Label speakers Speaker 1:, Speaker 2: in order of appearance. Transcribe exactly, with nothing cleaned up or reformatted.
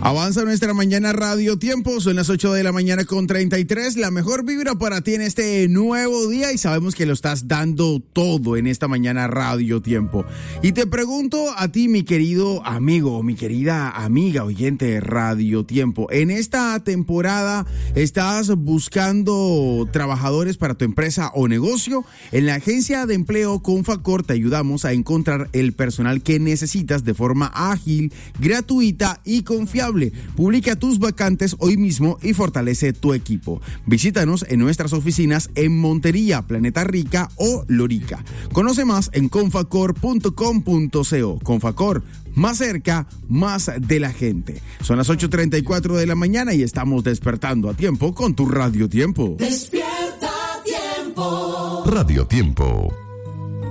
Speaker 1: Avanza nuestra mañana Radio Tiempo, son las ocho de la mañana con treinta y tres, la mejor vibra para ti en este nuevo día y sabemos que lo estás dando todo en esta mañana Radio Tiempo. Y te pregunto a ti, mi querido amigo, mi querida amiga oyente de Radio Tiempo, en esta temporada estás buscando trabajadores para tu empresa o negocio. En la agencia de empleo Confacor te ayudamos a encontrar el personal que necesitas de forma ágil, gratuita y confiable. Publica tus vacantes hoy mismo y fortalece tu equipo. Visítanos en nuestras oficinas en Montería, Planeta Rica o Lorica. Conoce más en confacor punto com punto co. Confacor, más cerca, más de la gente. Son las ocho treinta y cuatro de la mañana y estamos despertando a tiempo con tu Radio Tiempo.
Speaker 2: Despierta a tiempo.
Speaker 3: Radio Tiempo.